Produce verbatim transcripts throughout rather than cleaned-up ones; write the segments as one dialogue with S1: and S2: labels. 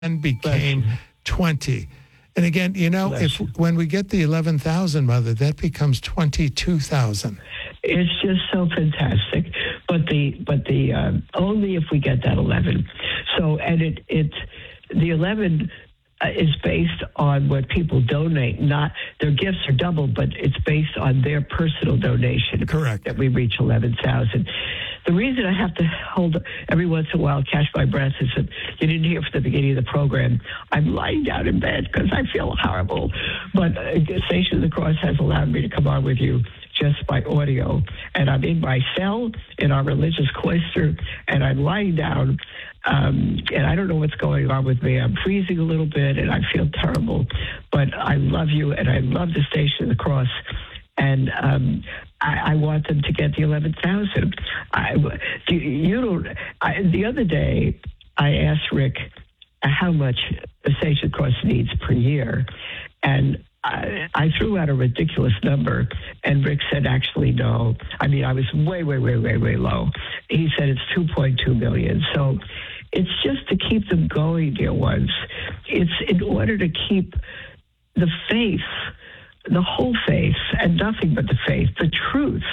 S1: and became twenty. And again, you know,
S2: Bless
S1: if
S2: you.
S1: when we get the eleven thousand, Mother, that becomes twenty-two thousand.
S2: It's just so fantastic, but the but the uh, only if we get that eleven. So and it it the eleven uh, is based on what people donate. Not their gifts are doubled, but it's based on their personal donation.
S1: Correct.
S2: That we reach eleven thousand. The reason I have to hold every once in a while, catch my breath, is that you didn't hear from the beginning of the program. I'm lying down in bed because I feel horrible, but uh, Station of the Cross has allowed me to come on with you just by audio. And I'm in my cell in our religious cloister, and I'm lying down, um, and I don't know what's going on with me. I'm freezing a little bit, and I feel terrible. But I love you, and I love the Station of the Cross. And um, I, I want them to get the eleven thousand. I, you, you don't. I, the other day, I asked Rick how much the Station of the Cross needs per year, and I, I threw out a ridiculous number, and Rick said, actually, no. I mean, I was way, way, way, way, way low. He said it's two point two million. So it's just to keep them going, dear ones. It's in order to keep the faith, the whole faith, and nothing but the faith, the truth,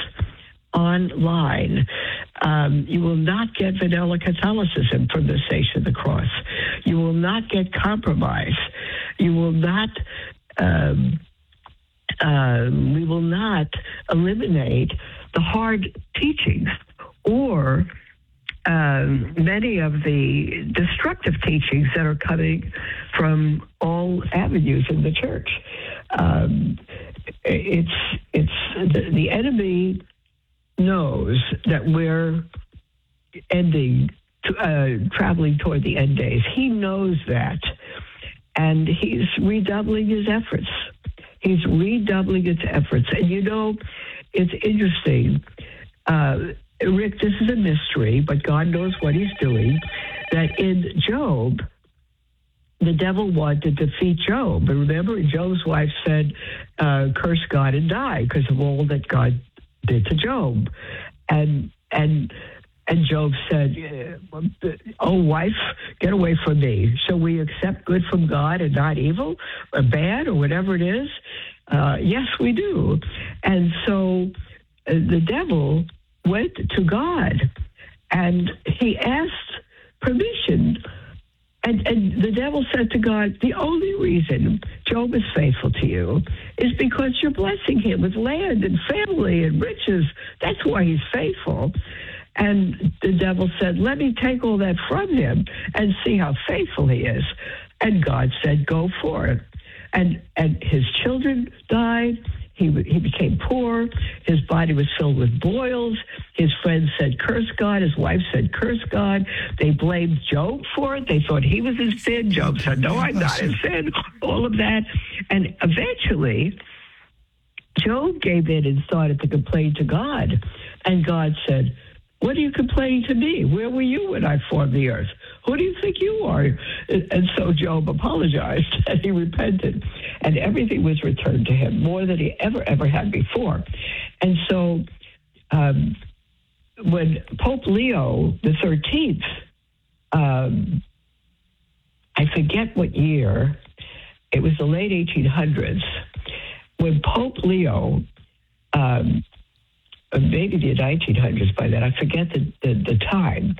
S2: online. Um, you will not get vanilla Catholicism from the Station of the Cross. You will not get compromise. You will not... Um, uh, we will not eliminate the hard teachings or um, many of the destructive teachings that are coming from all avenues in the church. Um, it's it's the, the enemy knows that we're ending, uh, traveling toward the end days. He knows that. And he's redoubling his efforts. He's redoubling his efforts. And you know, it's interesting. Uh, Rick, this is a mystery, but God knows what he's doing. That in Job, the devil wanted to defeat Job. But remember, Job's wife said, uh, curse God and die because of all that God did to Job. And, and, And Job said, oh, wife, get away from me. Shall we accept good from God and not evil or bad or whatever it is? Uh, yes, we do. And so uh, the devil went to God and he asked permission. And, and the devil said to God, the only reason Job is faithful to you is because you're blessing him with land and family and riches. That's why he's faithful. And the devil said, let me take all that from him and see how faithful he is. And God said, go for it. And and his children died. He he became poor. His body was filled with boils. His friends said, curse God. His wife said, curse God. They blamed Job for it. They thought he was in sin. Job said, no, I'm not in sin. All of that. And eventually, Job gave in and started to complain to God. And God said, what are you complaining to me? Where were you when I formed the earth? Who do you think you are? And so Job apologized and he repented. And everything was returned to him, more than he ever, ever had before. And so um, when Pope Leo the thirteenth, um, I forget what year, it was the late eighteen hundreds, when Pope Leo... Um, maybe the nineteen hundreds by then, I forget the, the, the time.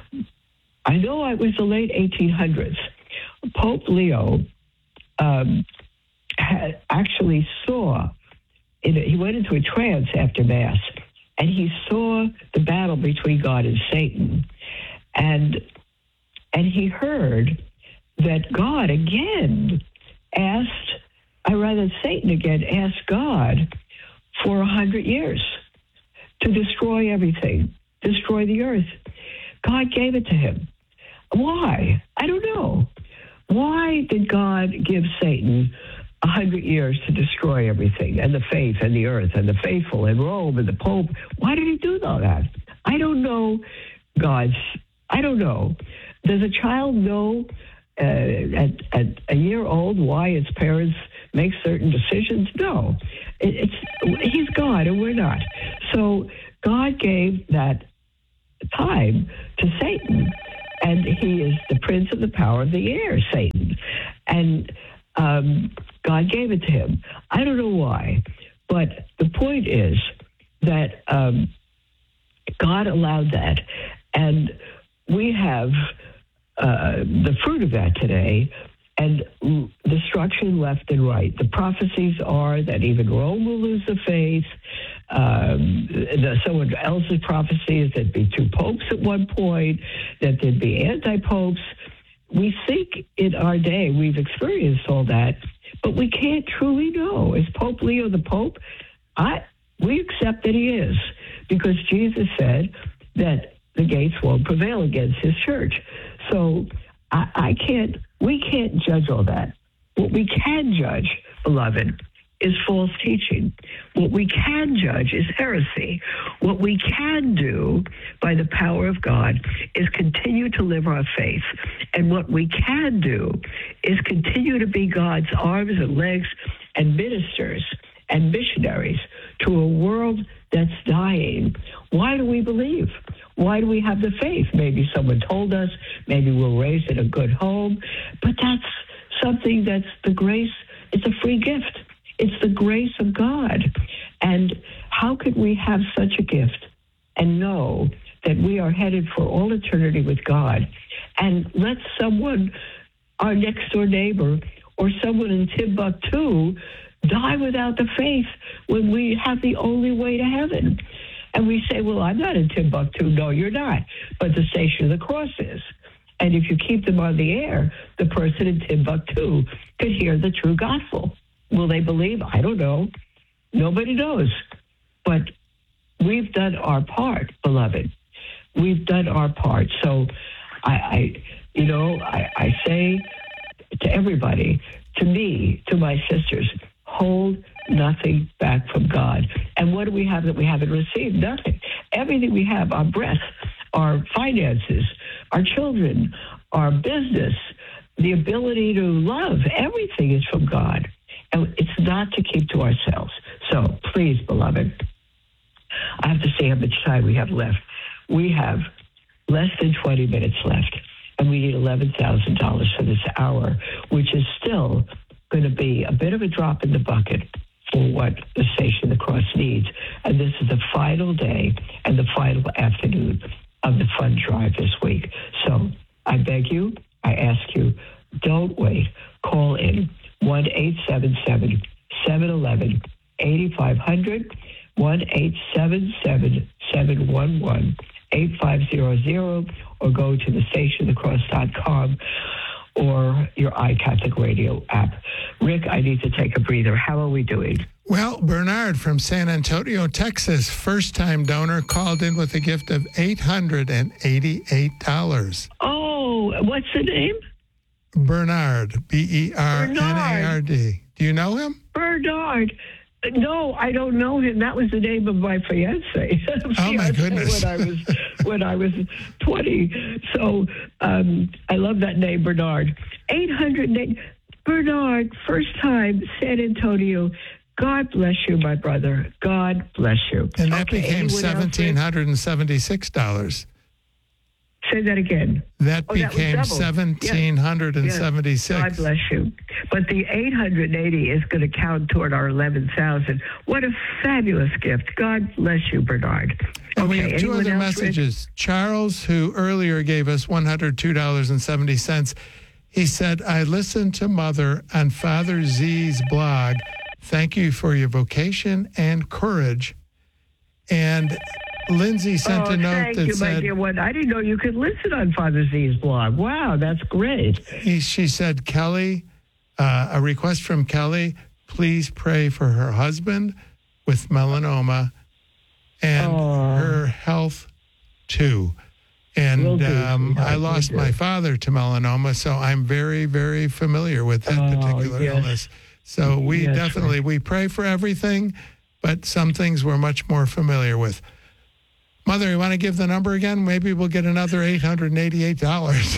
S2: I know it was the late eighteen hundreds. Pope Leo um, had actually saw, in a, he went into a trance after Mass, and he saw the battle between God and Satan. And, and he heard that God again asked, I rather Satan again asked God for a hundred years. To destroy everything, destroy the earth. God gave it to him. Why? I don't know. Why did God give Satan a hundred years to destroy everything, and the faith, and the earth, and the faithful, and Rome, and the Pope? Why did he do all that? I don't know God's, I don't know. Does a child know uh, at, at a year old why its parents make certain decisions? No. It, it's he's God and we're not. So God gave that time to Satan, and he is the prince of the power of the air, Satan. And um, God gave it to him. I don't know why, but the point is that um, God allowed that, and we have uh, the fruit of that today, and destruction left and right. The prophecies are that even Rome will lose the faith. Um, the, someone else's prophecy is there'd be two popes at one point, that there'd be anti-popes. We think in our day we've experienced all that, but we can't truly know. Is Pope Leo the Pope? I we accept that he is, because Jesus said that the gates won't prevail against his church. So I, I can't, we can't judge all that. What we can judge, beloved, is false teaching. What we can judge is heresy. What we can do by the power of God is continue to live our faith. And what we can do is continue to be God's arms and legs and ministers and missionaries to a world that's dying. Why do we believe? Why do we have the faith? Maybe someone told us, maybe we're raised in a good home, but that's something that's the grace, it's a free gift. It's the grace of God. And how could we have such a gift and know that we are headed for all eternity with God, and let someone, our next door neighbor, or someone in Timbuktu die without the faith when we have the only way to heaven? And we say, well, I'm not in Timbuktu. No, you're not. But the Station of the Cross is. And if you keep them on the air, the person in Timbuktu could hear the true gospel. Will they believe? I don't know. Nobody knows. But we've done our part, beloved. We've done our part. So I, I you know, I, I say to everybody, to me, to my sisters, hold nothing back from God. And what do we have that we haven't received? Nothing. Everything we have, our breath, our finances, our children, our business, the ability to love, everything is from God. And it's not to keep to ourselves. So please, beloved, I have to see how much time we have left. We have less than twenty minutes left, and we need eleven thousand dollars for this hour, which is still going to be a bit of a drop in the bucket for what the Station of the Cross needs. And this is the final day and the final afternoon of the fund drive this week. So I beg you, I ask you, don't wait. Call in one eight seven seven, seven one one, eight five zero zero, one eight seven seven, seven one one, eight five zero zero, or go to the station of the cross dot com or your iCatholic Radio app. Rick, I need to take a breather. How are we doing?
S1: Well, Bernard from San Antonio, Texas, first-time donor, called in with a gift of eight hundred eighty-eight dollars.
S2: Oh, what's the name?
S1: Bernard, B E R N A R D. Do you know him?
S2: Bernard. No, I don't know him. That was the name of my fiance.
S1: Oh my goodness!
S2: when I was when I was twenty. So um, I love that name, Bernard. Eight hundred eight. Bernard, first time, San Antonio. God bless you, my brother. God bless you.
S1: And that
S2: Okay,
S1: became
S2: anyone else, Rick?
S1: seventeen hundred seventy-six dollars.
S2: Say that again.
S1: That
S2: Oh, that was
S1: became
S2: double.
S1: seventeen hundred seventy-six.
S2: God bless you. But the eight hundred eighty is going to count toward our eleven thousand. What a fabulous gift. God bless you, Bernard.
S1: And we
S2: Okay,
S1: have two
S2: anyone
S1: other
S2: else, Rick?
S1: messages. Charles, who earlier gave us one hundred two dollars and seventy cents, he said, I listened to Mother on Father Z's blog. Thank you for your vocation and courage. And Lindsay sent
S2: oh,
S1: a note
S2: thank
S1: that
S2: you, my
S1: said,
S2: dear one. I didn't know you could listen on Father Z's blog. Wow, that's great.
S1: he, she said, Kelly, uh, a request from Kelly, please pray for her husband with melanoma and
S2: Aw.
S1: her health too.
S2: Will
S1: And
S2: do,
S1: um,
S2: sweetheart,
S1: I
S2: will
S1: lost
S2: do.
S1: my father to melanoma, so I'm very, very familiar with that
S2: Oh,
S1: particular
S2: yes.
S1: illness. So we
S2: Yes,
S1: definitely, we pray for everything, but some things we're much more familiar with. Mother, you want to give the number again? Maybe we'll get another eight hundred eighty-eight dollars.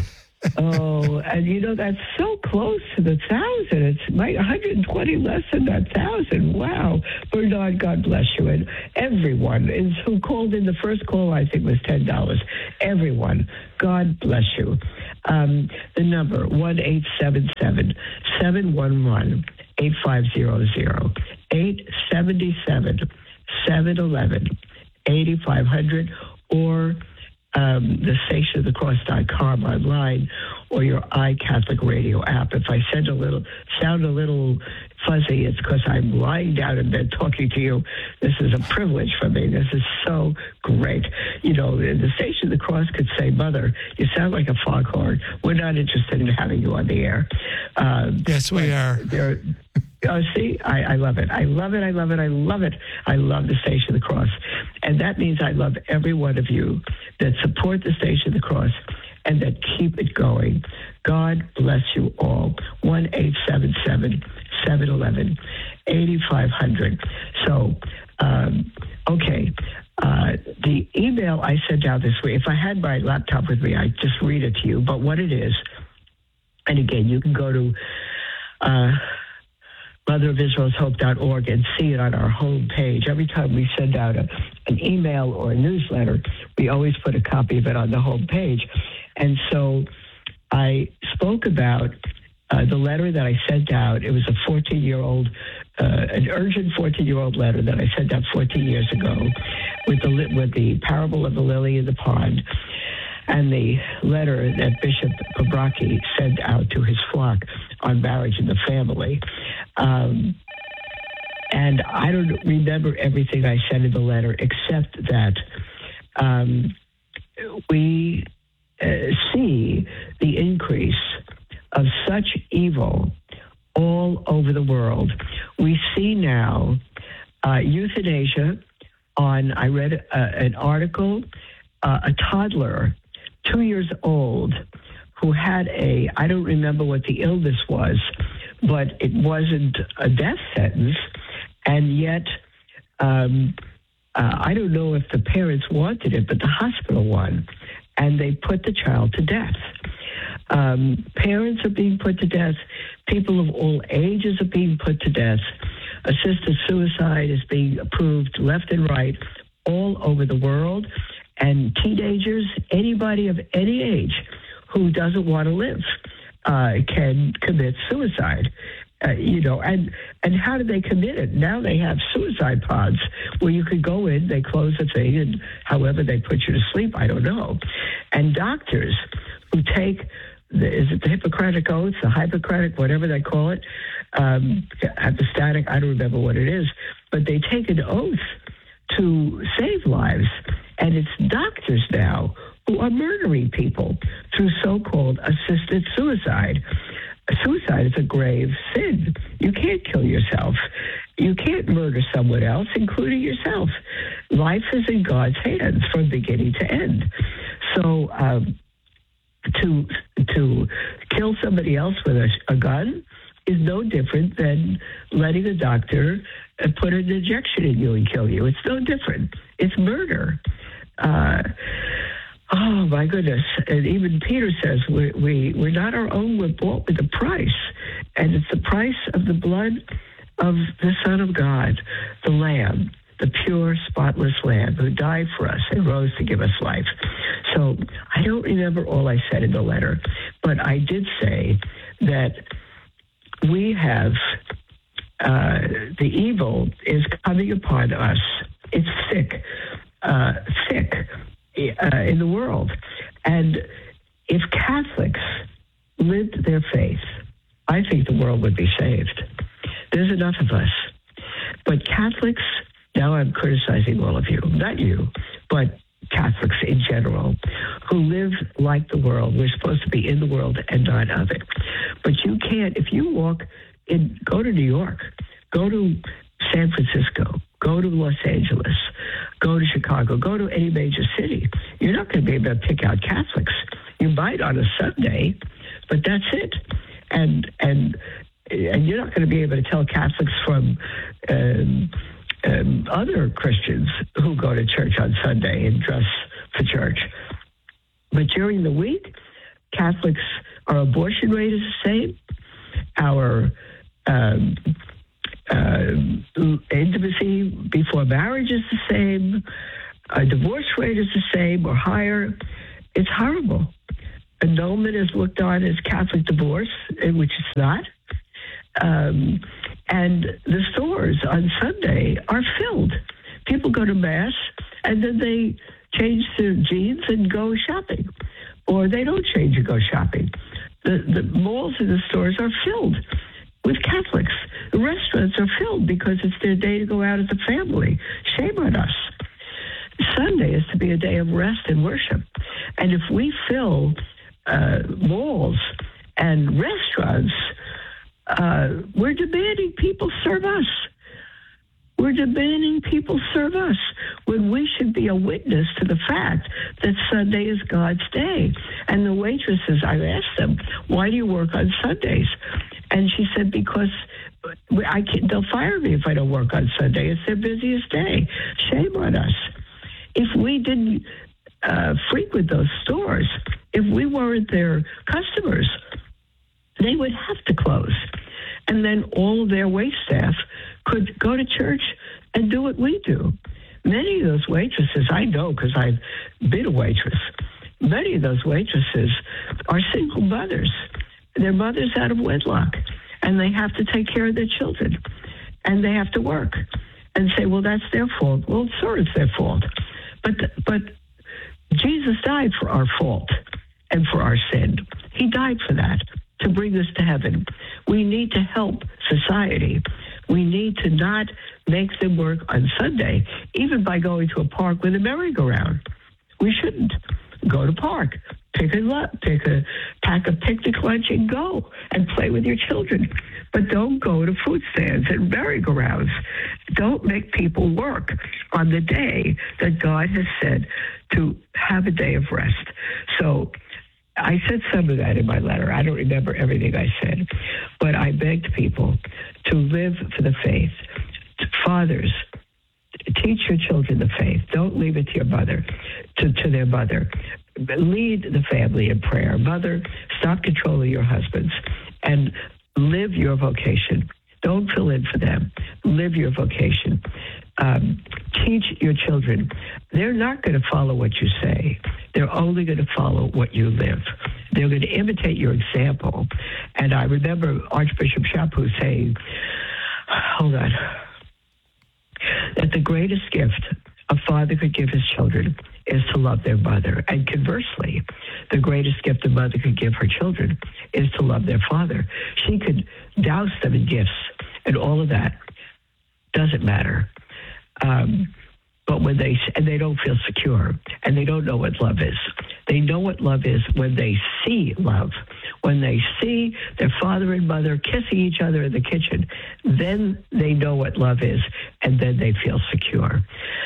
S2: Oh, and you know, that's so close to the thousand. It's like one hundred twenty less than that thousand. Wow. Bernard, God bless you. And everyone is who called in the first call, I think, was ten dollars. Everyone, God bless you. Um, the number, one eight seven seven, seven one one, eight five zero zero, eight seven seven, seven one one, eight five zero zero, or Um, the station of the cross dot com online, or your iCatholic Radio app. If I send a little, sound a little fuzzy, it's because I'm lying down in bed talking to you. This is a privilege for me. This is so great. You know, the station of the cross could say, Mother, you sound like a foghorn. We're not interested in having you on the air. Um,
S1: yes, we are.
S2: They're, Oh, see, I, I love it. I love it. I love it. I love it. I love the Station of the Cross. And that means I love every one of you that support the Station of the Cross and that keep it going. God bless you all. one eight seven seven, seven one one, eight five zero zero. So, um, okay. Uh, the email I sent out this week, if I had my laptop with me, I'd just read it to you. But what it is, and again, you can go to Uh, mother of israel's hope dot org and see it on our home page. Every time we send out a, an email or a newsletter, we always put a copy of it on the home page. And so I spoke about uh, the letter that I sent out. It was a fourteen-year-old, uh, an urgent fourteen-year-old letter that I sent out fourteen years ago with the, with the parable of the lily in the pond, and the letter that Bishop Pabrocki sent out to his flock on marriage and the family. Um, and I don't remember everything I said in the letter, except that um, we uh, see the increase of such evil all over the world. We see now uh, euthanasia on, I read uh, an article, uh, a toddler, two years old, who had a, I don't remember what the illness was, but it wasn't a death sentence, and yet um, uh, I don't know if the parents wanted it, but the hospital won, and they put the child to death. Um, parents are being put to death. People of all ages are being put to death. Assisted suicide is being approved left and right all over the world. And teenagers, anybody of any age who doesn't want to live uh, can commit suicide. Uh, you know, and and how do they commit it? Now they have suicide pods where you could go in, they close the thing, and however they put you to sleep, I don't know. And doctors who take, the, is it the Hippocratic Oath, the Hippocratic, whatever they call it, um, hypostatic, I don't remember what it is, but they take an oath to save lives. And it's doctors now who are murdering people through so-called assisted suicide. Suicide is a grave sin. You can't kill yourself. You can't murder someone else, including yourself. Life is in God's hands from beginning to end. So um, to to kill somebody else with a, a gun is no different than letting a doctor uh, put an injection in you and kill you. It's no different. It's murder. Uh, oh, my goodness. And even Peter says we, we, we're not our own, we're bought with a price. And it's the price of the blood of the Son of God, the Lamb, the pure, spotless Lamb who died for us and rose to give us life. So I don't remember all I said in the letter, but I did say that we have, uh, the evil is coming upon us. It's sick. Uh, sick uh, in the world. And if Catholics lived their faith, I think the world would be saved. There's enough of us. But Catholics, now I'm criticizing all of you, not you, but Catholics in general, who live like the world. We're supposed to be in the world and not of it. But you can't, if you walk in, go to New York, go to San Francisco, go to Los Angeles, go to Chicago, go to any major city. You're not going to be able to pick out Catholics. You might on a Sunday, but that's it. And and and you're not going to be able to tell Catholics from um, um, other Christians who go to church on Sunday and dress for church. But during the week, Catholics, our abortion rate is the same. Our um, uh, intimacy before marriage is the same. Our divorce rate is the same or higher. It's horrible. Annulment is looked on as Catholic divorce, which it's not. Um, and the stores on Sunday are filled. People go to Mass, and then they change their jeans and go shopping. Or they don't change and go shopping. The, the malls and the stores are filled with Catholics. The restaurants are filled because it's their day to go out as a family. Shame on us. Sunday is to be a day of rest and worship. And if we fill uh, malls and restaurants, uh, we're demanding people serve us. We're demanding people serve us when we should be a witness to the fact that Sunday is God's day. And the waitresses, I asked them, why do you work on Sundays? And she said, because I can't, they'll fire me if I don't work on Sunday. It's their busiest day. Shame on us. If we didn't uh, frequent those stores, if we weren't their customers, they would have to close. And then all of their wait staff could go to church and do what we do. Many of those waitresses, I know because I've been a waitress, many of those waitresses are single mothers. They're mothers out of wedlock, and they have to take care of their children, and they have to work. And say, well, that's their fault. Well, sure, it's their fault. But but Jesus died for our fault and for our sin. He died for that, to bring us to heaven. We need to help society. We need to not make them work on Sunday, even by going to a park with a merry-go-round. We shouldn't. Go to park. Pick a lunch, pick a pack a picnic lunch and go and play with your children. But don't go to food stands and merry-go-rounds. Don't make people work on the day that God has said to have a day of rest. So I said some of that in my letter. I don't remember everything I said, but I begged people to live for the faith. Fathers, teach your children the faith. Don't leave it to your mother, to, to their mother. Lead the family in prayer. Mother, stop controlling your husbands and live your vocation. Don't fill in for them. Live your vocation. Um, teach your children. They're not going to follow what you say. They're only going to follow what you live. They're going to imitate your example. And I remember Archbishop Chaput saying, hold on, that the greatest gift a father could give his children is to love their mother. And conversely, the greatest gift a mother could give her children is to love their father. She could douse them in gifts and all of that. Doesn't matter. Um, but when they, and they don't feel secure, and they don't know what love is. They know what love is when they see love. When they see their father and mother kissing each other in the kitchen, then they know what love is, and then they feel secure.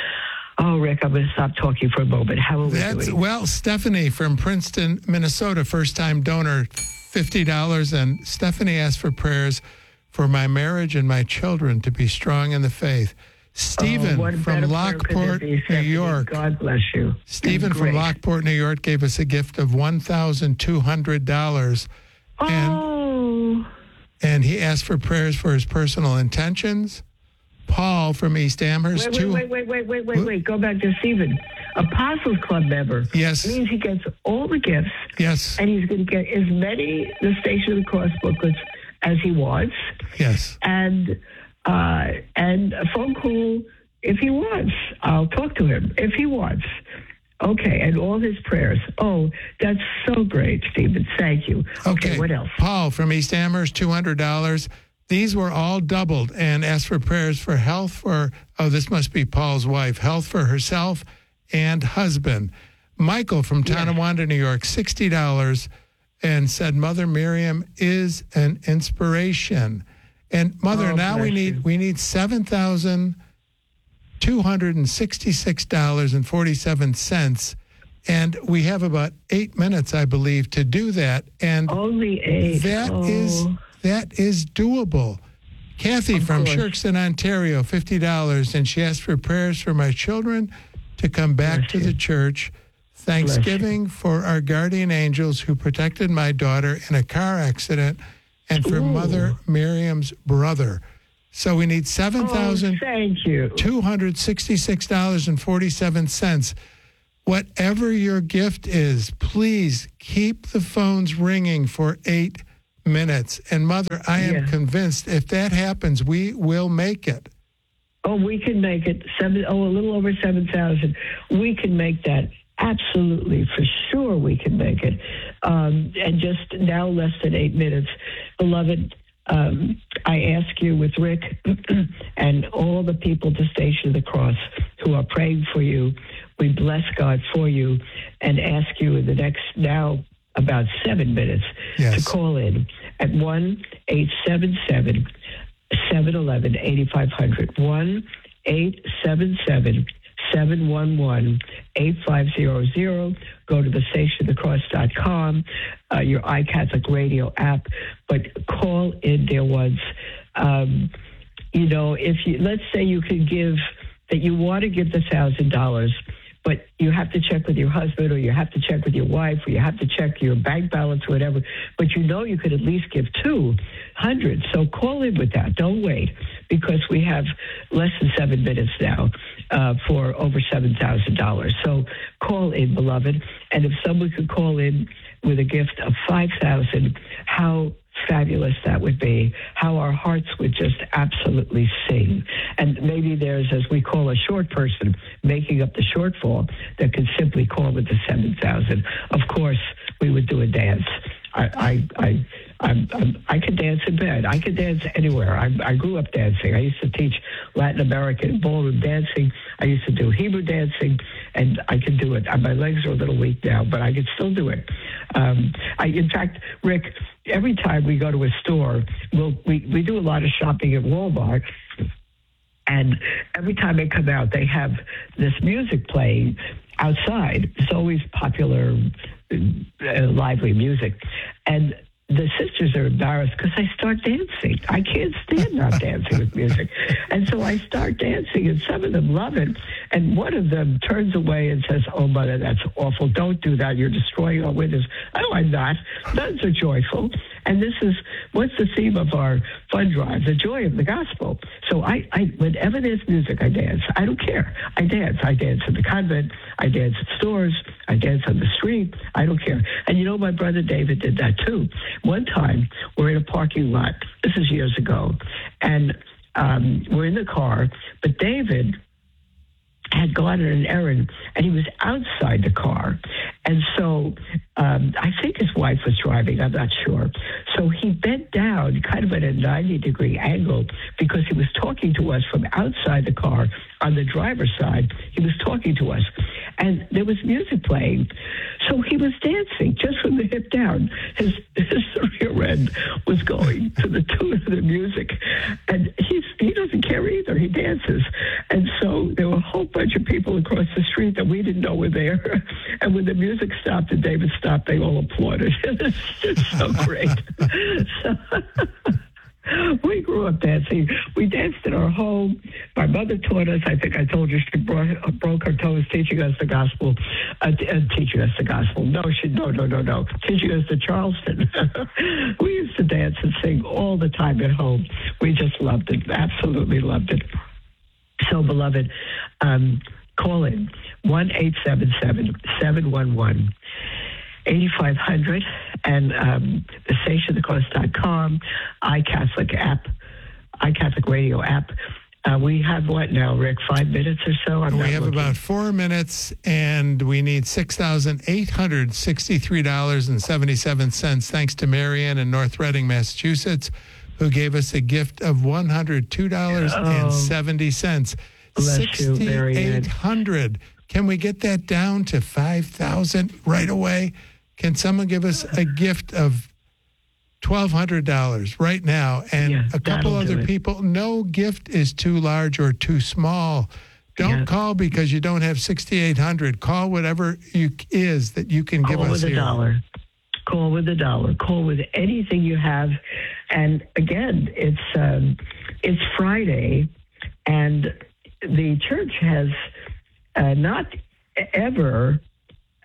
S2: Oh, Rick, I'm going to stop talking for a moment. How are we
S1: That's,
S2: doing?
S1: Well, Stephanie from Princeton, Minnesota, first-time donor, fifty dollars. And Stephanie asked for prayers for my marriage and my children to be strong in the faith. Stephen
S2: oh,
S1: from Lockport, New York.
S2: God bless you.
S1: Stephen from Lockport, New York, gave us a gift of one thousand two hundred dollars. And,
S2: oh.
S1: and he asked for prayers for his personal intentions. Paul from East Amherst.
S2: Wait, wait,
S1: two,
S2: wait, wait, wait, wait, wait, wait. Go back to Stephen. Apostles Club member.
S1: Yes.
S2: Means he gets all the gifts.
S1: Yes.
S2: And he's going to get as many the Station of the Cross booklets as he wants.
S1: Yes.
S2: And uh, and a phone call if he wants. I'll talk to him if he wants. Okay, and all his prayers. Oh, that's so great, Stephen. Thank you. Okay, okay, what else?
S1: Paul from East Amherst, two hundred dollars. These were all doubled and asked for prayers for health for, oh, this must be Paul's wife, health for herself and husband. Michael from Tonawanda, New York, sixty dollars, and said, Mother Miriam is an inspiration. And Mother,
S2: oh,
S1: now we need you. we need seven thousand two hundred sixty-six dollars and forty-seven cents. And we have about eight minutes, I believe, to do that. And
S2: only eight.
S1: That
S2: oh.
S1: is that is doable. Kathy
S2: of
S1: from
S2: course.
S1: Shirkston, Ontario, fifty dollars, and she asked for prayers for my children to come back
S2: Bless
S1: to
S2: you.
S1: the church Thanksgiving for our guardian angels who protected my daughter in a car accident, and for
S2: Ooh.
S1: Mother Miriam's brother. So we need seven thousand two hundred sixty-six dollars and forty-seven cents. Whatever your gift is, please keep the phones ringing for eight minutes. And Mother, I am
S2: Yeah.
S1: convinced if that happens, we will make it.
S2: Oh, we can make it seven. Oh, a little over seven thousand. We can make that. Absolutely, for sure, we can make it. Um, and just now, less than eight minutes, beloved. Um, I ask you, with Rick and all the people at the Station of the Cross who are praying for you, we bless God for you, and ask you in the next now about seven minutes
S1: Yes.
S2: to call in at one eight seven seven seven one one eight five zero zero one eight seven seven seven one one eight five zero zero. Go to the station of the cross dot com, uh, your iCatholic radio app, but call in, dear ones. Um, you know, if you, let's say you can give, that you want to give the one thousand dollars, but you have to check with your husband, or you have to check with your wife, or you have to check your bank balance, or whatever, but you know you could at least give two hundred. So call in with that. Don't wait, because we have less than seven minutes now uh, for over seven thousand dollars. So call in, beloved. And if someone could call in with a gift of five thousand dollars, how fabulous that would be, how our hearts would just absolutely sing. And maybe there's, as we call, a short person making up the shortfall that could simply call with the seven thousand. Of course, we would do a dance. I, I, I, I'm, I'm, I could dance in bed. I could dance anywhere. I, I grew up dancing. I used to teach Latin American ballroom dancing. I used to do Hebrew dancing, and I can do it. My legs are a little weak now, but I can still do it. Um, I, in fact, Rick, every time we go to a store, we'll, we we do a lot of shopping at Walmart. And every time they come out, they have this music playing outside. It's always popular, uh, lively music. And the sisters are embarrassed because I start dancing. I can't stand not dancing with music. And so I start dancing, and some of them love it. And one of them turns away and says, "Oh, Mother, that's awful. Don't do that. You're destroying our witness." Oh, I'm not. Nuns are joyful. And this is, what's the theme of our fund drive? The joy of the gospel. So I, I, whenever there's music, I dance. I don't care. I dance. I dance in the convent. I dance at stores. I dance on the street. I don't care. And you know, my brother David did that too. One time, we're in a parking lot. This is years ago. And um, we're in the car, but David had gone on an errand, and he was outside the car. And so um, I think his wife was driving, I'm not sure. So he bent down kind of at a ninety degree angle, because he was talking to us from outside the car on the driver's side. He was talking to us, and there was music playing. So he was dancing just from the hip down. His, his rear end was going to the tune of the music. And he's, he doesn't care either. He dances. And so there were a whole bunch of people across the street that we didn't know were there. And when the music stopped and David stopped, they all applauded. It's just so great. So, we grew up dancing. We danced in our home. My mother taught us. I think I told you she brought, broke her toes teaching us the gospel. Uh, uh, teaching us the gospel. No, she no, no, no, no. Teaching us the Charleston. We used to dance and sing all the time at home. We just loved it. Absolutely loved it. So, beloved, um, call in one eight seven seven seven one one eight five zero zero and um, the station of the cross dot com, iCatholic app, iCatholic radio app. Uh, we have what now, Rick? Five minutes or so? I'm
S1: we have
S2: looking.
S1: about four minutes, and we need six thousand eight hundred sixty-three dollars and seventy-seven cents, thanks to Marianne in North Reading, Massachusetts, who gave us a gift of one hundred two dollars and seventy cents.
S2: Oh,
S1: sixty-eight hundred dollars. Can we get that down to five thousand dollars right away? Can someone give us a gift of twelve hundred dollars right now? And
S2: yeah,
S1: a couple other people, no gift is too large or too small. Don't yeah. call because you don't have sixty-eight hundred dollars. Call whatever you is that you can
S2: call
S1: give us
S2: with
S1: here.
S2: A dollar. Call with a dollar. Call with anything you have. And again, it's um, it's Friday, and the church has uh, not ever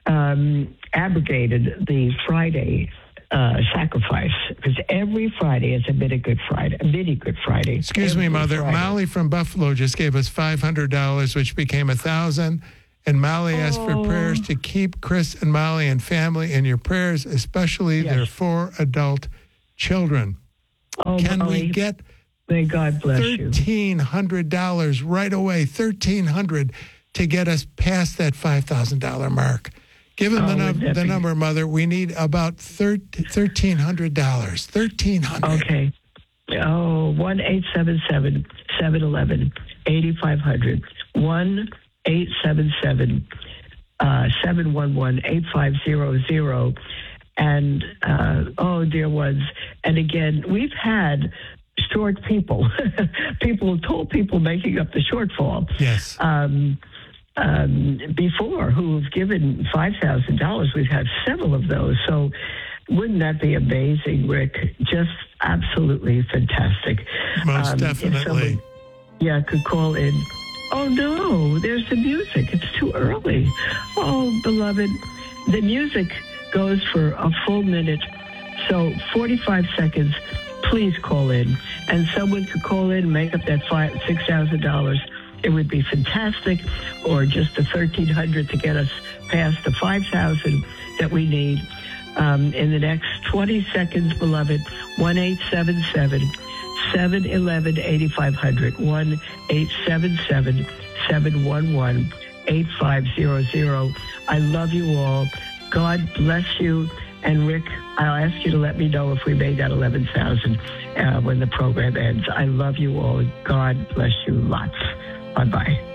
S2: um, abrogated the Friday uh, sacrifice, because every Friday is a bit of Good Friday, a mini Good Friday.
S1: Excuse
S2: every
S1: me, Mother.
S2: Friday.
S1: Molly from Buffalo just gave us five hundred dollars, which became a thousand. And Molly asked for
S2: Oh.
S1: prayers to keep Chris and Molly and family in your prayers, especially
S2: Yes.
S1: their four adult children.
S2: Oh,
S1: Can
S2: Molly,
S1: we get
S2: may God bless you.
S1: thirteen hundred dollars right away, thirteen hundred dollars to get us past that five thousand dollars mark? Give them
S2: Oh,
S1: the, num-
S2: wouldn't that
S1: the
S2: be-
S1: number, Mother. We need about thirteen hundred dollars. thirteen hundred dollars.
S2: Okay. Oh, one eight seven seven seven eleven eighty five hundred. One eight seven seven seven one one eight five zero zero. And uh, oh, dear ones. And again, we've had short people, people, tall people making up the shortfall.
S1: Yes.
S2: Um, um, before who've given five thousand dollars. We've had several of those. So wouldn't that be amazing, Rick? Just absolutely fantastic.
S1: Most
S2: Um, if
S1: definitely.
S2: someone, yeah, could call in. Oh, no, there's the music. It's too early. Oh, beloved, the music goes for a full minute. So forty-five seconds, please call in. And someone could call in, make up that five, six thousand dollars. It would be fantastic. Or just the thirteen hundred to get us past the five thousand that we need. Um, in the next twenty seconds, beloved, one eight seven seven seven one one eight five hundred. one eight seven seven seven one one eight five zero zero. I love you all. God bless you. And Rick, I'll ask you to let me know if we made that eleven thousand uh, when the program ends. I love you all. God bless you lots. Bye-bye.